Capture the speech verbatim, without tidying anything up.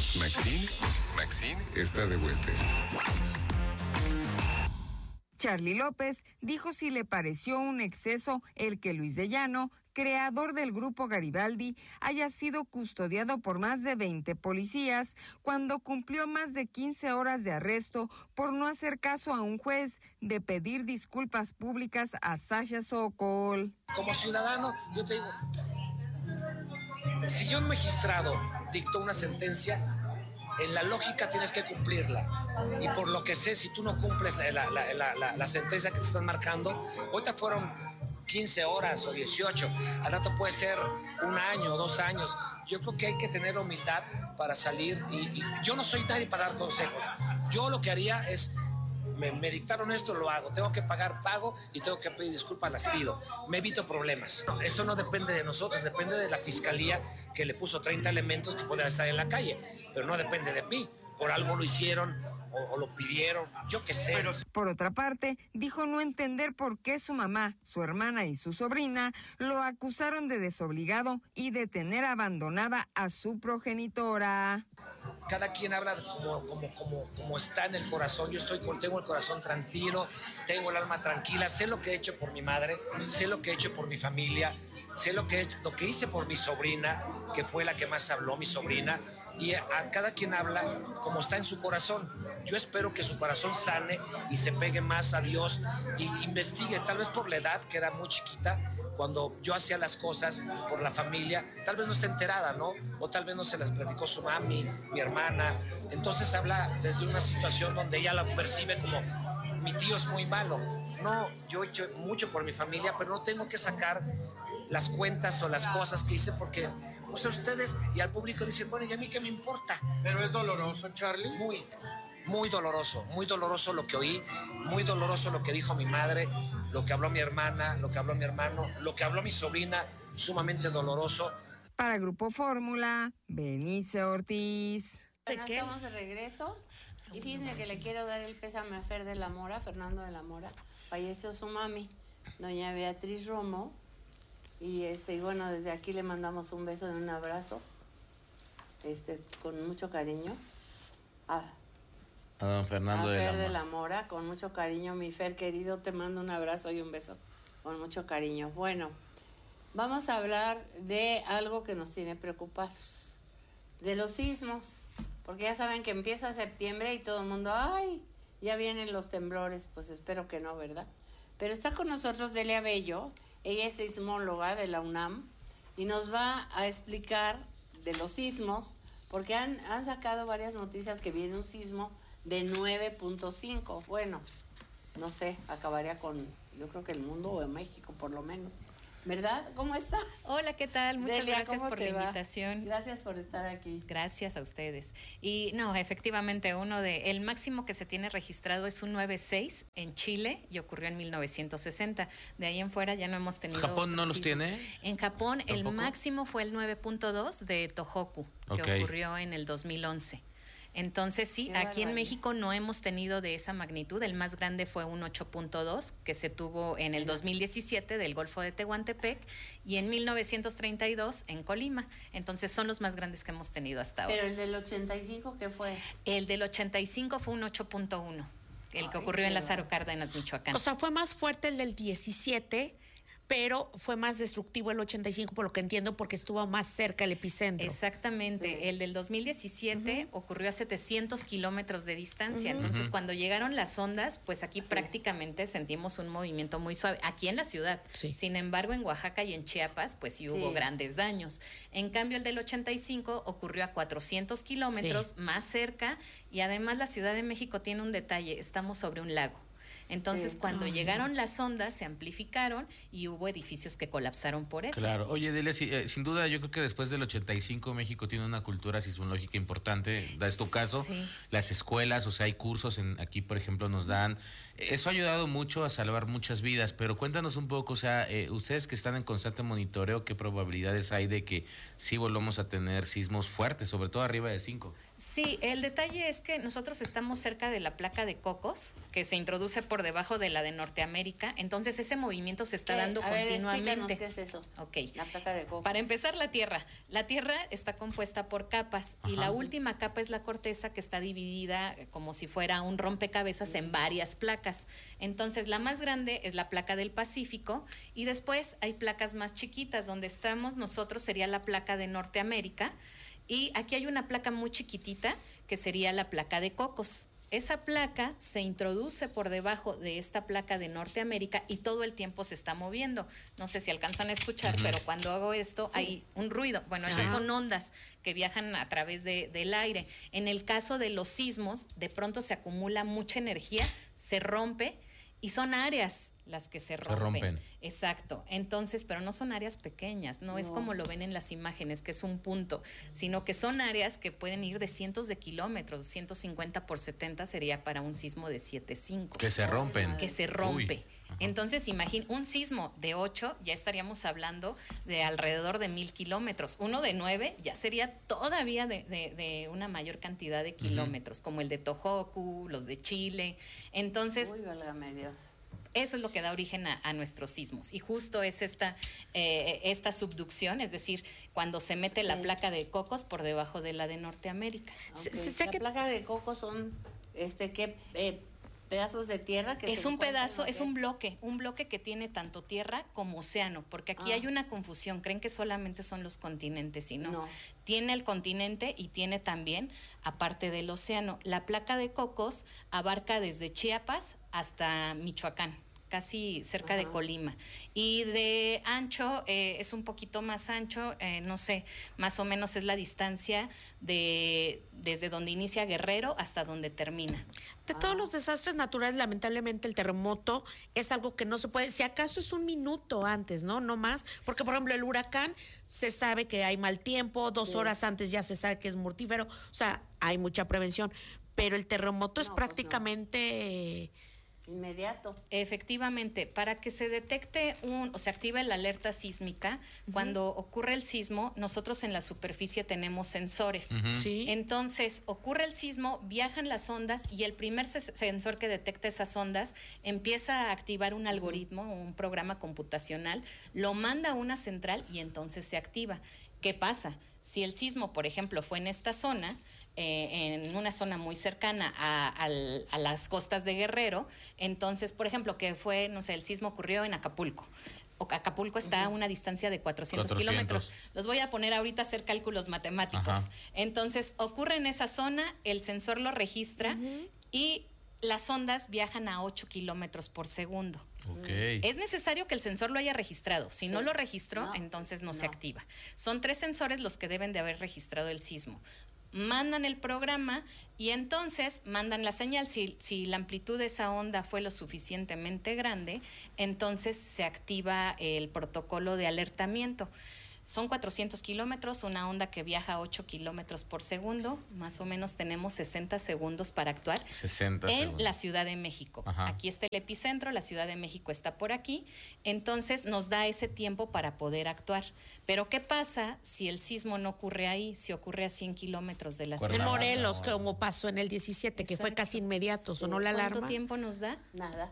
Maxine, Maxine está de vuelta. Charly López dijo si le pareció un exceso el que Luis de Llano, creador del grupo Garibaldi, haya sido custodiado por más de veinte policías cuando cumplió más de quince horas de arresto por no hacer caso a un juez de pedir disculpas públicas a Sasha Sokol. Como ciudadano, yo te digo, si yo un magistrado dictó una sentencia, en la lógica tienes que cumplirla. Y por lo que sé, si tú no cumples la, la, la, la, la sentencia que te están marcando, ahorita fueron quince horas o dieciocho, al rato puede ser un año o dos años. Yo creo que hay que tener humildad para salir y, y yo no soy nadie para dar consejos. Yo lo que haría es, me, me dictaron esto, lo hago. Tengo que pagar, pago, y tengo que pedir disculpas, las pido. Me evito problemas. No, eso no depende de nosotros, depende de la fiscalía que le puso treinta elementos que pueden estar en la calle, pero no depende de mí. Por algo lo hicieron o, o lo pidieron, yo qué sé. Por otra parte, dijo no entender por qué su mamá, su hermana y su sobrina lo acusaron de desobligado y de tener abandonada a su progenitora. Cada quien habla como, como, como, como está en el corazón. Yo estoy, tengo el corazón tranquilo, tengo el alma tranquila, sé lo que he hecho por mi madre, sé lo que he hecho por mi familia, sé lo que, lo que hice por mi sobrina, que fue la que más habló, mi sobrina. Y a, a cada quien habla como está en su corazón. Yo espero que su corazón sane y se pegue más a Dios y investigue, tal vez por la edad, que era muy chiquita, cuando yo hacía las cosas por la familia, tal vez no esté enterada, ¿no? O tal vez no se las platicó su mami, mi hermana. Entonces habla desde una situación donde ella la percibe como mi tío es muy malo. No, yo he hecho mucho por mi familia, pero no tengo que sacar las cuentas o las cosas que hice porque pues a ustedes y al público dicen, bueno, ¿y a mí qué me importa? ¿Pero es doloroso, Charly? Muy, muy doloroso, muy doloroso lo que oí, muy doloroso lo que dijo mi madre, lo que habló mi hermana, lo que habló mi hermano, lo que habló mi sobrina, sumamente doloroso. Para Grupo Fórmula, Benice Ortiz. Bueno, estamos de regreso y fíjense que le quiero dar el pésame a Fer de la Mora, Fernando de la Mora. Falleció su mami, doña Beatriz Romo. Y este, y bueno, desde aquí le mandamos un beso y un abrazo, este, con mucho cariño. A, a don Fernando a de, Fer la de la Mora, con mucho cariño, mi Fer querido, te mando un abrazo y un beso, con mucho cariño. Bueno, vamos a hablar de algo que nos tiene preocupados, de los sismos, porque ya saben que empieza septiembre y todo el mundo, ay, ya vienen los temblores, pues espero que no, ¿verdad? Pero está con nosotros Delia Bello. Ella es sismóloga de la UNAM y nos va a explicar de los sismos, porque han, han sacado varias noticias que viene un sismo de nueve punto cinco. Bueno, no sé, acabaría con, yo creo que el mundo o en México por lo menos. ¿Verdad? ¿Cómo estás? Hola, ¿qué tal? Muchas Delia, gracias por la va? invitación. Gracias por estar aquí. Gracias a ustedes. Y no, efectivamente, uno de el máximo que se tiene registrado es un nueve punto seis en Chile y ocurrió en mil novecientos sesenta. De ahí en fuera ya no hemos tenido. ¿Japón no los sismo. tiene? En Japón ¿Tampoco? El máximo fue el nueve punto dos de Tohoku, que okay. ocurrió en el dos mil once. Entonces sí, Qué aquí en barbaridad. México no hemos tenido de esa magnitud. El más grande fue un ocho punto dos que se tuvo en el dos mil diecisiete del Golfo de Tehuantepec y en mil novecientos treinta y dos en Colima. Entonces son los más grandes que hemos tenido hasta ahora. Pero el del ochenta y cinco, ¿qué fue? El del ochenta y cinco fue un ocho punto uno, el Ay, que ocurrió en qué Lázaro Cárdenas, Michoacán. O sea, fue más fuerte el del diecisiete, pero fue más destructivo el ochenta y cinco, por lo que entiendo, porque estuvo más cerca el epicentro. Exactamente, Sí. el del dos mil diecisiete uh-huh. ocurrió a setecientos kilómetros de distancia, Uh-huh. entonces Uh-huh. cuando llegaron las ondas, pues aquí Sí. prácticamente sentimos un movimiento muy suave, aquí en la ciudad. Sí. Sin embargo, en Oaxaca y en Chiapas, pues sí hubo Sí. grandes daños. En cambio, el del ochenta y cinco ocurrió a cuatrocientos kilómetros, Sí. más cerca, y además la Ciudad de México tiene un detalle, estamos sobre un lago. Entonces, Sí. cuando Ay, llegaron las ondas, se amplificaron y hubo edificios que colapsaron por eso. Claro. Oye, Delia, si, eh, sin duda, yo creo que después del ochenta y cinco México tiene una cultura sismológica importante. Da es tu caso. Sí. Las escuelas, o sea, hay cursos en aquí, por ejemplo, nos dan. Eso ha ayudado mucho a salvar muchas vidas, pero cuéntanos un poco, o sea, eh, ustedes que están en constante monitoreo, ¿qué probabilidades hay de que sí volvamos a tener sismos fuertes, sobre todo arriba de cinco? Sí, el detalle es que nosotros estamos cerca de la placa de Cocos, que se introduce por por debajo de la de Norteamérica, entonces ese movimiento se está ¿Qué? dando A ver, continuamente. explícanos qué es eso. Ok. La placa de Cocos. Para empezar, la Tierra. La Tierra está compuesta por capas y la última capa es la corteza, que está dividida como si fuera un rompecabezas en varias placas. Entonces, la más grande es la placa del Pacífico y después hay placas más chiquitas. Donde estamos nosotros sería la placa de Norteamérica y aquí hay una placa muy chiquitita que sería la placa de Cocos. Esa placa se introduce por debajo de esta placa de Norteamérica y todo el tiempo se está moviendo. No sé si alcanzan a escuchar, uh-huh. pero cuando hago esto sí. hay un ruido. Bueno, esas uh-huh. son ondas que viajan a través de, del aire. En el caso de los sismos, de pronto se acumula mucha energía, se rompe y son áreas las que se rompen. se rompen. Exacto. Entonces, pero no son áreas pequeñas, no, no es como lo ven en las imágenes, que es un punto, sino que son áreas que pueden ir de cientos de kilómetros. ciento cincuenta por setenta sería para un sismo de siete punto cinco. Que se rompen. Que se rompe. Uy. Entonces, imagín, un sismo de ocho, ya estaríamos hablando de alrededor de mil kilómetros. Uno de nueve ya sería todavía de, de, de una mayor cantidad de kilómetros, uh-huh. como el de Tohoku, los de Chile. Entonces, uy, válgame Dios. Eso es lo que da origen a, a nuestros sismos. Y justo es esta, eh, esta subducción, es decir, cuando se mete sí. la placa de Cocos por debajo de la de Norteamérica. Okay. Se, se, la que... placa de Cocos son, este, ¿qué? Eh, pedazos de tierra que es se un pedazo, ¿okay? es un bloque, un bloque que tiene tanto tierra como océano, porque aquí ah. hay una confusión, creen que solamente son los continentes y no. no. Tiene el continente y tiene también, aparte del océano, la placa de Cocos abarca desde Chiapas hasta Michoacán, casi cerca Ajá. de Colima. Y de ancho, eh, es un poquito más ancho, eh, no sé, más o menos es la distancia de desde donde inicia Guerrero hasta donde termina. De todos los desastres naturales, lamentablemente el terremoto es algo que no se puede, si acaso es un minuto antes, ¿no? No más, porque por ejemplo el huracán se sabe que hay mal tiempo, dos sí. horas antes ya se sabe que es mortífero, o sea, hay mucha prevención, pero el terremoto no, es prácticamente... Pues no. Inmediato. Efectivamente, para que se detecte un, o se active la alerta sísmica, uh-huh. cuando ocurre el sismo, nosotros en la superficie tenemos sensores. Uh-huh. Sí. Entonces, ocurre el sismo, viajan las ondas y el primer ses- sensor que detecta esas ondas empieza a activar un algoritmo, uh-huh. un programa computacional, lo manda a una central y entonces se activa. ¿Qué pasa? Si el sismo, por ejemplo, fue en esta zona, Eh, en una zona muy cercana a, a, a las costas de Guerrero, entonces, por ejemplo, que fue, no sé, el sismo ocurrió en Acapulco. O Acapulco está uh-huh. a una distancia de cuatrocientos kilómetros. Los voy a poner ahorita a hacer cálculos matemáticos. Ajá. Entonces, ocurre en esa zona, el sensor lo registra uh-huh. y las ondas viajan a ocho kilómetros por segundo. Okay. Es necesario que el sensor lo haya registrado. Si sí. no lo registró, no, entonces no, no se activa. Son tres sensores los que deben de haber registrado el sismo. Mandan el programa y entonces mandan la señal. Si, si la amplitud de esa onda fue lo suficientemente grande, entonces se activa el protocolo de alertamiento. Son cuatrocientos kilómetros, una onda que viaja a ocho kilómetros por segundo, más o menos tenemos sesenta segundos para actuar sesenta en segundos. La Ciudad de México. Ajá. Aquí está el epicentro, la Ciudad de México está por aquí, entonces nos da ese tiempo para poder actuar. Pero ¿qué pasa si el sismo no ocurre ahí, si ocurre a cien kilómetros de la ciudad? En Morelos, como pasó en el diecisiete, que Exacto. fue casi inmediato, sonó la alarma. ¿Cuánto tiempo nos da? Nada.